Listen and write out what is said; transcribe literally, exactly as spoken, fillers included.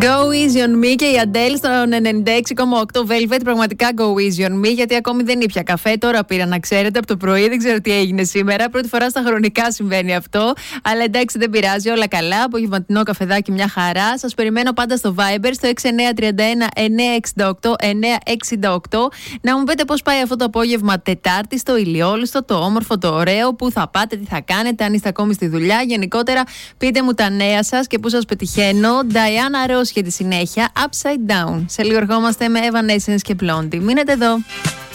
Go easy on me και η Αντέλ στον ενενήντα έξι κόμμα οκτώ Velvet. Πραγματικά go easy on me, γιατί ακόμη δεν ήπια καφέ. Τώρα πήρα, να ξέρετε, από το πρωί. Δεν ξέρω τι έγινε σήμερα. Πρώτη φορά στα χρονικά συμβαίνει αυτό. Αλλά εντάξει, δεν πειράζει, όλα καλά. Απογευματινό καφεδάκι, μια χαρά. Σας περιμένω πάντα στο Viber στο έξι εννιά τρία ένα εννιά έξι οκτώ εννιά έξι οκτώ. Να μου πείτε πώς πάει αυτό το απόγευμα Τετάρτη στο ηλιόλουστο, το όμορφο, το ωραίο. Πού θα πάτε, τι θα κάνετε, αν είστε ακόμη στη δουλειά. Γενικότερα, πείτε μου τα νέα σας και πού σας πετυχαίνω. Diana Ross για τη συνέχεια, Upside Down. Σε λίγο ερχόμαστε με Evanescence και Blondie. Μείνετε εδώ.